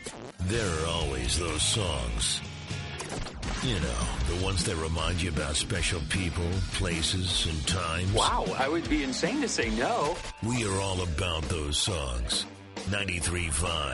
There are always those songs. You know, the ones that remind you about special people, places, and times. Wow, I would be insane to say no. We are all about those songs. 93.5